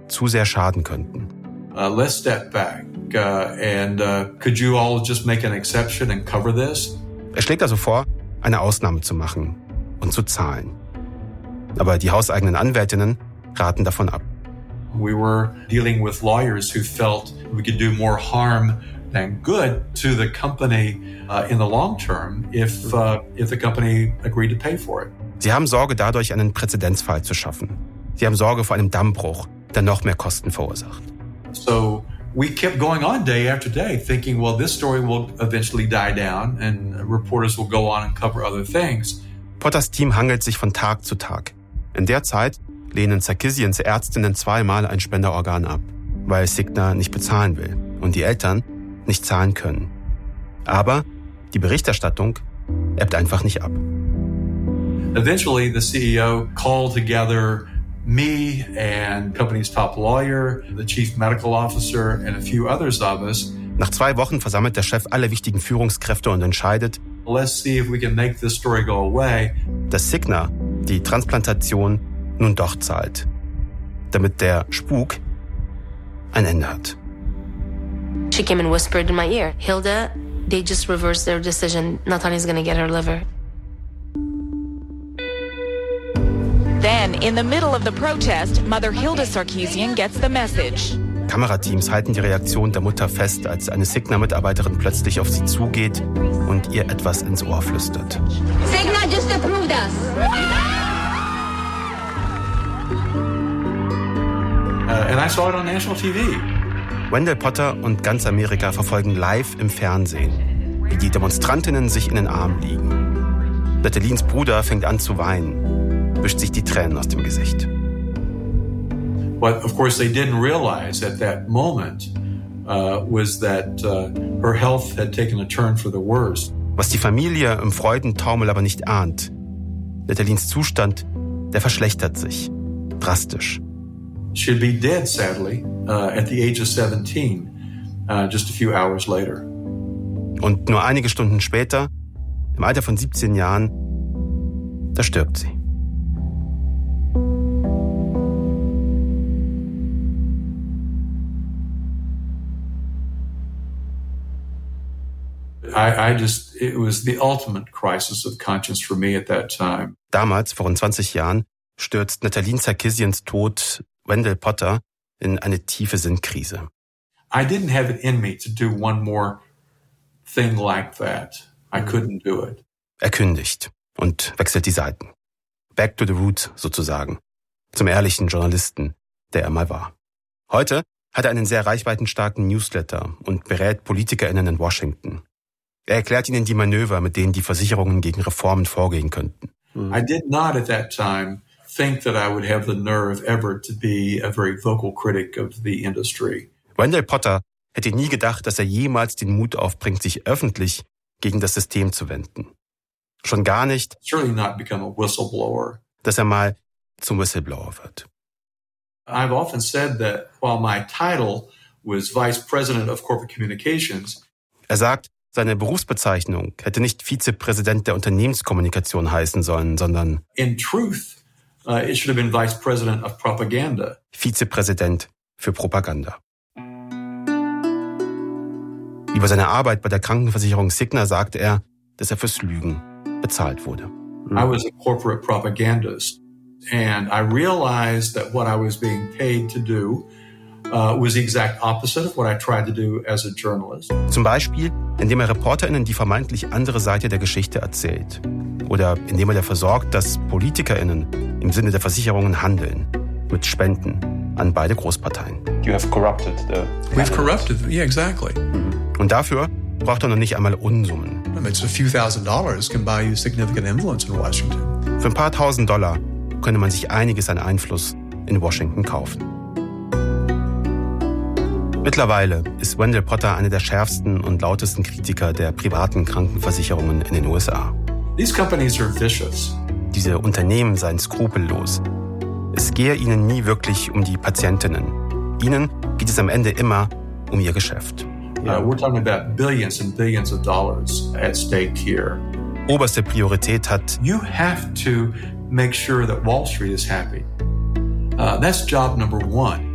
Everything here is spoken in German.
zu sehr schaden könnten. Let's step back and could you all just make an exception and cover this? Er schlägt also vor, eine Ausnahme zu machen und zu zahlen. Aber die hauseigenen Anwältinnen raten davon ab. We were dealing with lawyers who felt we could do more harm than good to the company in the long term if the company agreed to pay for it. Sie haben Sorge, dadurch einen Präzedenzfall zu schaffen. Sie haben Sorge vor einem Dammbruch, der noch mehr Kosten verursacht. So we kept going on day after day thinking, well, this story will eventually die down and reporters will go on and cover other things. Potters Team hangelt sich von Tag zu Tag. In der Zeit lehnen Sarkissians Ärztinnen 2-mal ein Spenderorgan ab, weil Cigna nicht bezahlen will und die Eltern nicht zahlen können. Aber die Berichterstattung ebbt einfach nicht ab. Eventually, the CEO called together me and company's top lawyer, the chief medical officer, and a few others of us. Nach 2 Wochen versammelt der Chef alle wichtigen Führungskräfte und entscheidet, let's see if we can make this story go away. Dass Cigna die Transplantation nun doch zahlt, damit der Spuk ein Ende hat. She came and whispered in my ear, Hilda, they just reversed their decision. Natalie's gonna get her liver. Then, in the middle of the protest, Mother Hilda Sarkisian gets the message. Kamerateams halten die Reaktion der Mutter fest, als eine Cigna-Mitarbeiterin plötzlich auf sie zugeht und ihr etwas ins Ohr flüstert. Cigna just approved us. And I saw it on national TV. Wendell Potter und ganz Amerika verfolgen live im Fernsehen, wie die Demonstrantinnen sich in den Arm liegen. Natalines Bruder fängt an zu weinen, wischt sich die Tränen aus dem Gesicht. What, of course, they didn't realize at that moment was that her health had taken a turn for the worse. Was die Familie im Freudentaumel aber nicht ahnt: Natalines Zustand, der verschlechtert sich drastisch. She'd be dead, sadly, at the age of 17, just a few hours later. Und nur einige Stunden später, im Alter von 17 Jahren, da stirbt sie. It was the ultimate crisis of conscience for me at that time. Damals, vor rund 20 Jahren, stürzt Natalie Sarkissians Tod Wendell Potter in eine tiefe Sinnkrise. I didn't have it in me to do one more thing like that. I couldn't do it. Er kündigt und wechselt die Seiten. Back to the roots sozusagen. Zum ehrlichen Journalisten, der er mal war. Heute hat er einen sehr reichweitenstarken Newsletter und berät PolitikerInnen in Washington. Er erklärt ihnen die Manöver, mit denen die Versicherungen gegen Reformen vorgehen könnten. I did not at that time think that I would have the nerve ever to be a very vocal critic of the industry. Wendell Potter hätte nie gedacht, dass er jemals den Mut aufbringt, sich öffentlich gegen das System zu wenden. Schon gar nicht, Certainly not become a whistleblower. dass er mal zum Whistleblower wird. I've often said that while my title was Vice President of Corporate Communications, Er sagt, seine Berufsbezeichnung hätte nicht Vizepräsident der Unternehmenskommunikation heißen sollen, sondern in truth, it should have been Vice President of Propaganda. Vizepräsident für Propaganda. Über seine Arbeit bei der Krankenversicherung Cigna sagte er, dass er fürs Lügen bezahlt wurde. I was a corporate propagandist, and I realized that what I was being paid to do was the exact opposite of what I tried to do as a journalist. Zum Beispiel, indem er ReporterInnen die vermeintlich andere Seite der Geschichte erzählt. Oder indem er dafür sorgt, dass PolitikerInnen im Sinne der Versicherungen handeln. Mit Spenden an beide Großparteien. You have corrupted the... We've corrupted, yeah, exactly. Und dafür braucht er noch nicht einmal Unsummen. I mean, it's a few $1,000s can buy you significant influence in Washington. Für ein paar $1,000 könnte man sich einiges an Einfluss in Washington kaufen. Mittlerweile ist Wendell Potter einer der schärfsten und lautesten Kritiker der privaten Krankenversicherungen in den USA. These companies are vicious. Diese Unternehmen seien skrupellos. Es gehe ihnen nie wirklich um die Patientinnen. Ihnen geht es am Ende immer um ihr Geschäft. We're talking about billions and billions of dollars at stake here. Oberste Priorität hat: You have to make sure that Wall Street is happy. That's job number one.